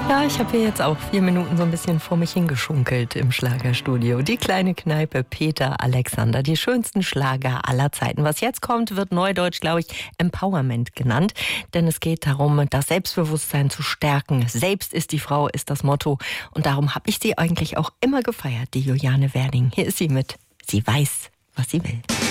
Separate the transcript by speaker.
Speaker 1: Ja, ich habe hier jetzt auch 4 Minuten so ein bisschen vor mich hingeschunkelt im Schlagerstudio. Die kleine Kneipe Peter Alexander, die schönsten Schlager aller Zeiten. Was jetzt kommt, wird neudeutsch, glaube ich, Empowerment genannt. Denn es geht darum, das Selbstbewusstsein zu stärken. Selbst ist die Frau, ist das Motto. Und darum habe ich sie eigentlich auch immer gefeiert, die Juliane Werding. Hier ist sie mit Sie weiß, was sie will.